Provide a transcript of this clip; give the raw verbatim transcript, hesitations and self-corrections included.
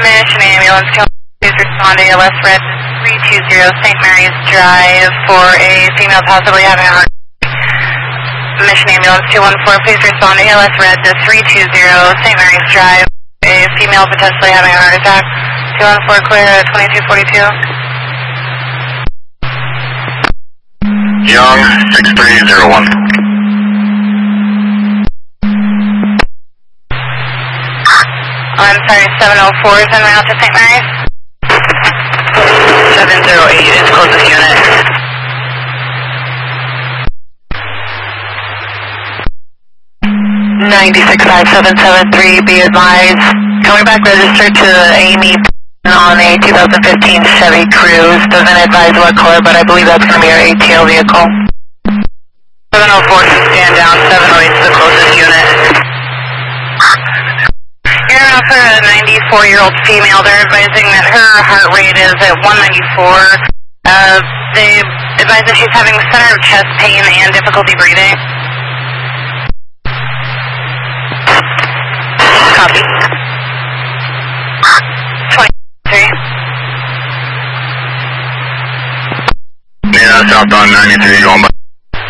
Mission Ambulance, please respond to A L S Red three two zero Saint Mary's Drive for a female possibly having a heart. Mission Ambulance two one four, please respond to A L S Red three two zero Saint Mary's Drive, a female potentially having a heart attack. two one four clear at twenty-two forty-two. Young six three zero one. I'm sorry, seven oh four is en route to Saint Mary's. seven zero eight is closest unit. nine six five seven seven three, be advised. Coming back registered to Amy on a two thousand fifteen Chevy Cruze. Doesn't advise what color, but I believe that's going to be our A T O vehicle. seven oh four can stand down, seven oh eight is the closest unit. You're out for a ninety-four-year-old female. They're advising that her heart rate is at one ninety-four. Uh, they advise that she's having center of chest pain and difficulty breathing. Copy. twenty-three. Yeah, southbound ninety-three going by.